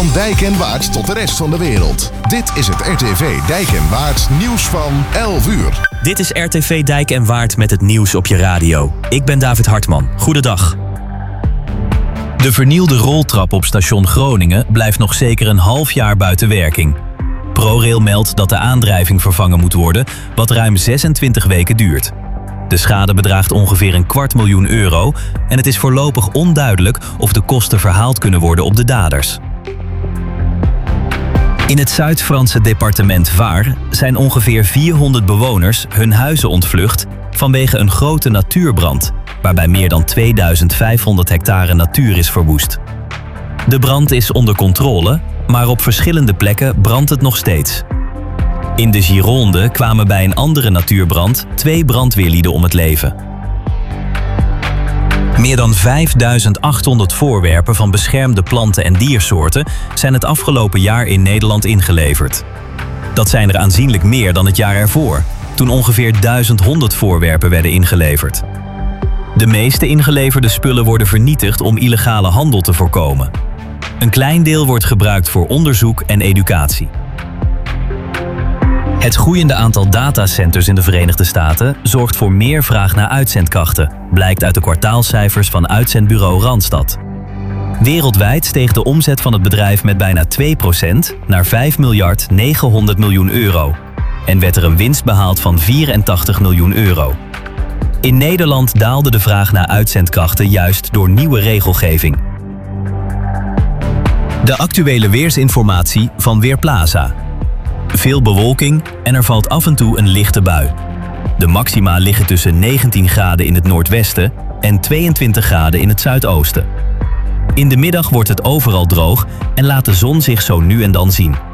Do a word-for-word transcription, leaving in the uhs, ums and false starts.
Van Dijk en Waard tot de rest van de wereld. Dit is het R T V Dijk en Waard nieuws van elf uur. Dit is R T V Dijk en Waard met het nieuws op je radio. Ik ben David Hartman. Goedendag. De vernielde roltrap op station Groningen blijft nog zeker een half jaar buiten werking. ProRail meldt dat de aandrijving vervangen moet worden, wat ruim zesentwintig weken duurt. De schade bedraagt ongeveer een kwart miljoen euro en het is voorlopig onduidelijk of de kosten verhaald kunnen worden op de daders. In het Zuid-Franse departement Var zijn ongeveer vierhonderd bewoners hun huizen ontvlucht vanwege een grote natuurbrand, waarbij meer dan tweeduizend vijfhonderd hectare natuur is verwoest. De brand is onder controle, maar op verschillende plekken brandt het nog steeds. In de Gironde kwamen bij een andere natuurbrand twee brandweerlieden om het leven. Meer dan vijfduizend achthonderd voorwerpen van beschermde planten- en diersoorten zijn het afgelopen jaar in Nederland ingeleverd. Dat zijn er aanzienlijk meer dan het jaar ervoor, toen ongeveer duizend honderd voorwerpen werden ingeleverd. De meeste ingeleverde spullen worden vernietigd om illegale handel te voorkomen. Een klein deel wordt gebruikt voor onderzoek en educatie. Het groeiende aantal datacenters in de Verenigde Staten zorgt voor meer vraag naar uitzendkrachten, blijkt uit de kwartaalcijfers van uitzendbureau Randstad. Wereldwijd steeg de omzet van het bedrijf met bijna twee procent naar vijf miljard negenhonderd miljoen euro en werd er een winst behaald van vierentachtig miljoen euro. In Nederland daalde de vraag naar uitzendkrachten juist door nieuwe regelgeving. De actuele weersinformatie van Weerplaza. Veel bewolking en er valt af en toe een lichte bui. De maxima liggen tussen negentien graden in het noordwesten en tweeëntwintig graden in het zuidoosten. In de middag wordt het overal droog en laat de zon zich zo nu en dan zien.